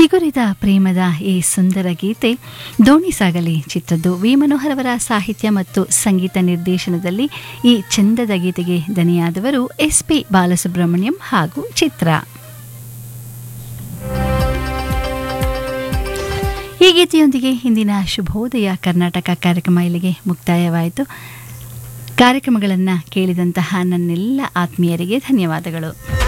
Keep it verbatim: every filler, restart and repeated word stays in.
ಚಿಗುರಿದ ಪ್ರೇಮದ ಈ ಸುಂದರ ಗೀತೆ ದೋಣಿ ಸಾಗಲಿ ಚಿತ್ರದ್ದು. ವಿ ಮನೋಹರ್ ಅವರ ಸಾಹಿತ್ಯ ಮತ್ತು ಸಂಗೀತ ನಿರ್ದೇಶನದಲ್ಲಿ ಈ ಚಂದದ ಗೀತೆಗೆ ದನಿಯಾದವರು ಎಸ್ ಪಿ ಬಾಲಸುಬ್ರಹ್ಮಣ್ಯಂ ಹಾಗೂ ಚಿತ್ರ. ಈ ಗೀತೆಯೊಂದಿಗೆ ಇಂದಿನ ಶುಭೋದಯ ಕರ್ನಾಟಕ ಕಾರ್ಯಕ್ರಮ ಇಲ್ಲಿಗೆ ಮುಕ್ತಾಯವಾಯಿತು. ಕಾರ್ಯಕ್ರಮಗಳನ್ನು ಕೇಳಿದಂತಹ ನನ್ನೆಲ್ಲ ಆತ್ಮೀಯರಿಗೆ ಧನ್ಯವಾದಗಳು.